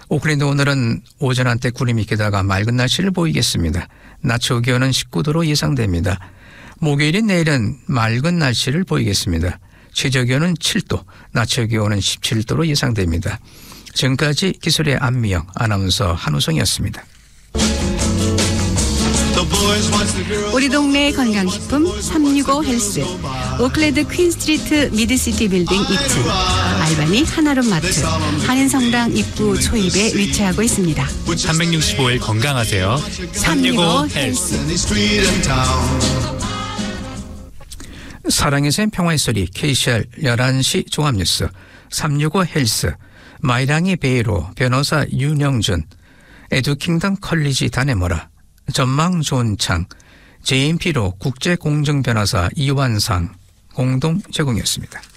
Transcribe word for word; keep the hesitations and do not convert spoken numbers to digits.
오클랜드 오늘은 오전 한때 구름이 끼다가 맑은 날씨를 보이겠습니다. 낮 최고 기온은 십구 도로 예상됩니다. 목요일인 내일은 맑은 날씨를 보이겠습니다. 최저 기온은 칠 도, 낮 최고 기온은 십칠 도로 예상됩니다. 지금까지 기술의 안미영, 아나운서 한우성이었습니다. 우리 동네 건강식품 삼육오 헬스, 오클랜드 퀸스트리트 미드시티 빌딩 이 층, 알바니 하나룸 마트, 한인성당 입구 초입에 위치하고 있습니다. 삼백육십오 일 건강하세요. 삼육오 헬스. 사랑의 샘 평화의 소리 케이씨알 열한 시 종합뉴스 삼육오 헬스, 마이랑이 베이로 변호사 윤영준, 에듀킹덤 컬리지 다네모라, 전망 좋은 창, 제이엠피로 국제공정변호사 이완상 공동 제공이었습니다.